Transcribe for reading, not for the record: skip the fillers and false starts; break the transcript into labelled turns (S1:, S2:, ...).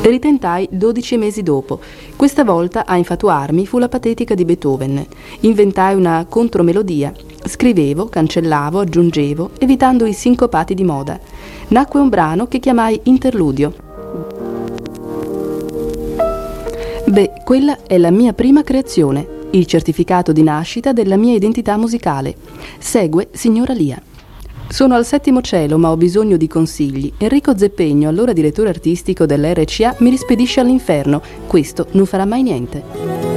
S1: Ritentai 12 mesi dopo. Questa volta a infatuarmi fu la patetica di Beethoven. Inventai una contromelodia. Scrivevo, cancellavo, aggiungevo, evitando i sincopati di moda. Nacque un brano che chiamai Interludio. Beh, quella è la mia prima creazione, il certificato di nascita della mia identità musicale. Segue Signora Lia. Sono al 7° cielo, ma ho bisogno di consigli. Enrico Zeppegno, allora direttore artistico dell'RCA, mi rispedisce all'inferno. Questo non farà mai niente.